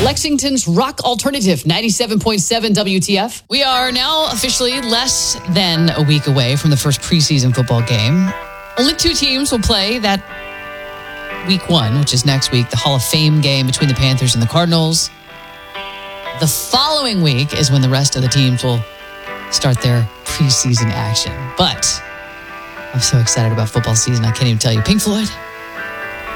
Lexington's rock alternative, 97.7 WTF. We are now officially less than a week away from the first preseason football game. Only 2 teams will play that week 1, which is next week, the Hall of Fame game between the Panthers and the Cardinals. The following week is when the rest of the teams will start their preseason action. But I'm so excited about football season, I can't even tell you. Pink Floyd.